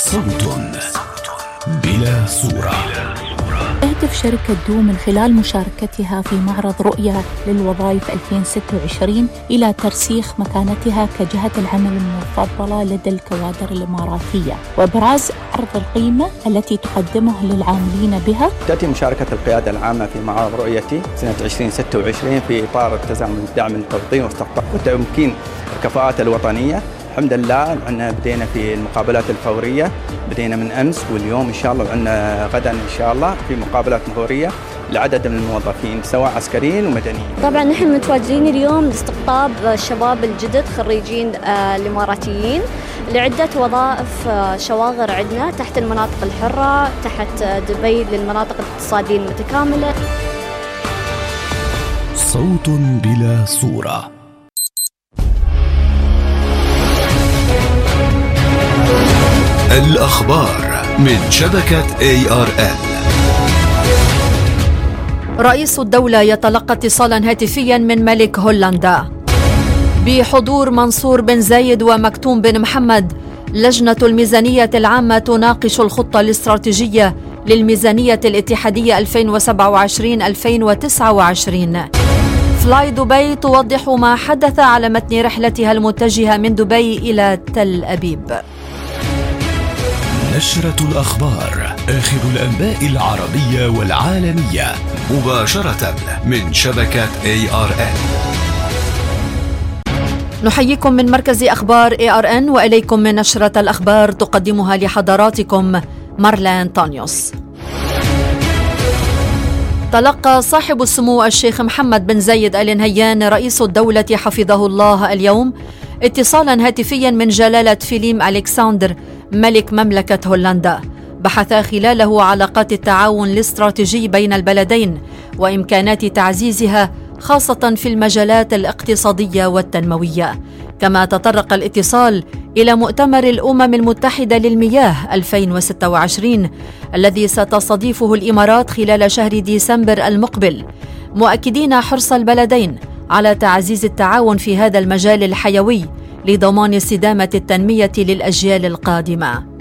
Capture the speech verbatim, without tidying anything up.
صوت بلا صورة. تهدف شركة دو من خلال مشاركتها في معرض رؤية للوظائف ألفين وستة وعشرين إلى ترسيخ مكانتها كجهة العمل المفضلة لدى الكوادر الإماراتية وإبراز عرض القيمة التي تقدمه للعاملين بها. تأتي مشاركة القيادة العامة في معرض رؤيتي سنة ألفين وستة وعشرين في إطار التزامن الدعم التوطين واستقطاب وتمكين الكفاءات الوطنية. الحمد لله عندنا بدينا في المقابلات الفورية، بدينا من أمس واليوم إن شاء الله، وعندنا غدا إن شاء الله في مقابلات فورية لعدد من الموظفين سواء عسكريين ومدنيين. طبعا نحن متواجدين اليوم لاستقطاب الشباب الجدد خريجين الإماراتيين لعدة وظائف شواغر عندنا تحت المناطق الحرة، تحت دبي للمناطق الاقتصادية المتكاملة. صوت بلا صورة. الأخبار من شبكة إيه آر إل. رئيس الدولة يتلقى اتصالا هاتفيا من ملك هولندا بحضور منصور بن زايد ومكتوم بن محمد. لجنة الميزانية العامة تناقش الخطة الاستراتيجية للميزانية الاتحادية ألفين وسبعة وعشرين ألفين وتسعة وعشرين. فلاي دبي توضح ما حدث على متن رحلتها المتجهة من دبي إلى تل أبيب. نشرة الأخبار، آخر الأنباء العربية والعالمية مباشرة من شبكة إيه آر إن. نحييكم من مركز أخبار إيه آر إن وإليكم من نشرة الأخبار تقدمها لحضراتكم مارلين طانيوس. تلقى صاحب السمو الشيخ محمد بن زايد آل نهيان رئيس الدولة حفظه الله اليوم اتصالا هاتفيا من جلالة فيليم ألكسندر ملك مملكة هولندا. بحث خلاله علاقات التعاون الاستراتيجي بين البلدين وإمكانات تعزيزها خاصة في المجالات الاقتصادية والتنموية. كما تطرق الاتصال إلى مؤتمر الأمم المتحدة للمياه ألفين وستة وعشرين الذي ستستضيفه الإمارات خلال شهر ديسمبر المقبل، مؤكدين حرص البلدين على تعزيز التعاون في هذا المجال الحيوي لضمان استدامة التنمية للأجيال القادمة.